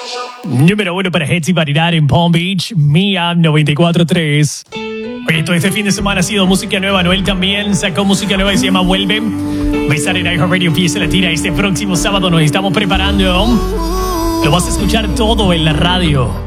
Número 1 para Hits y Variedad en Palm Beach, Mia 94.3. Oye, todo este fin de semana ha sido música nueva. Noel también sacó música nueva y se llama Vuelve. Va a estar en iHeartRadio Fiesta Latina este próximo sábado. Nos estamos preparando. Lo vas a escuchar todo en la radio.